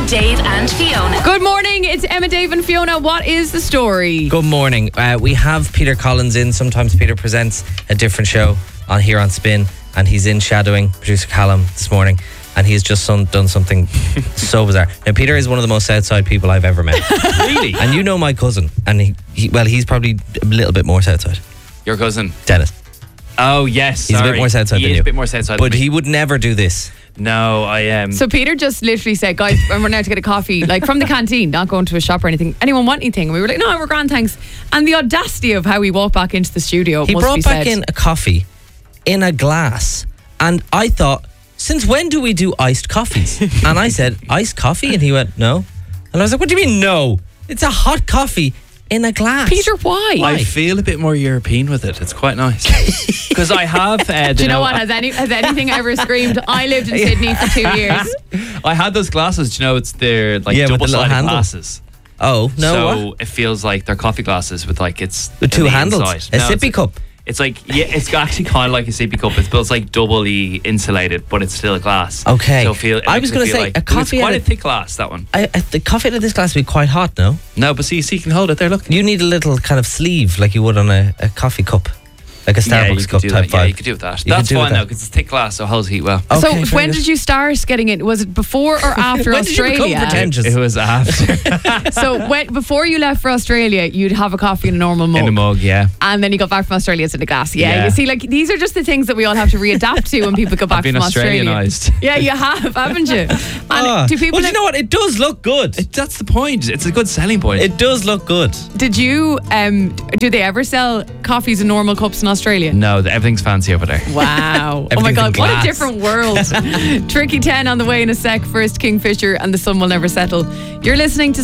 Dave and Fiona. Good morning, it's Emma, Dave and Fiona. What is the story? Good morning. We have Peter Collins in. Sometimes Peter presents a different show here on Spin, and he's in shadowing producer Callum this morning, and he's just done something so bizarre. Now, Peter is one of the most Southside people I've ever met. Really? And you know my cousin, and he's probably a little bit more Southside. Your cousin? Dennis. Oh, yes. He's a bit more Southside than you. He is a bit more Southside But than me. he would never do this. No, I am. So Peter just literally said, guys, I'm running out to get a coffee, like from the canteen, not going to a shop or anything. Anyone want anything? And we were like, no, we're grand, thanks. And the audacity of how he walked back into the studio, He must brought be back said. in a coffee in a glass, and I thought, since when do we do iced coffees? And I said, iced coffee? And he went, no. And I was like, what do you mean no? It's a hot coffee in a glass. Peter, why? I feel a bit more European with it. It's quite nice. Because I have... Do you know what? Has anything ever screamed, I lived in Sydney for 2 years? I had those glasses. Do you know, it's their like Yeah, with the little double-sided handle. glasses. Oh, no. So what? it feels like they're coffee glasses with like it's... With two on the handles. inside. A No, sippy cup. It's like, yeah, it's actually kind of like a sippy cup. It's like doubly insulated, but it's still a glass. Okay. So I was gonna say, a coffee It's quite out a thick glass, that one. The coffee out of this glass would be quite hot, no? No, but see, you can hold it there, look. You need a little kind of sleeve like you would on a coffee cup. Like a Yeah, you Starbucks could cup do type that. Yeah, vibe. you could do with that. You That's could do with fine that. though, because it's thick glass, so it holds heat well. Okay, So very when good. did you start getting it? Was it before or after When did you become Australia? pretentious? It was after. So before you left for Australia, you'd have a coffee in a normal mug. In a mug, yeah. And then you got back from Australia, it's in a glass. Yeah, Yeah. you see, like these are just the things that we all have to readapt to when people go back I've been from Australia. Australianised. Yeah, you have, haven't you? And do people? Well, you know what? It does look good. That's the point. It's a good selling point. It does look good. Did you? Do they ever sell coffees in normal cups in Australia? No, everything's fancy over there. Wow. Oh my Everything's in God, what a glass. different world. Tricky 10 on the way in a sec. First Kingfisher and The Sun Will Never Settle. You're listening to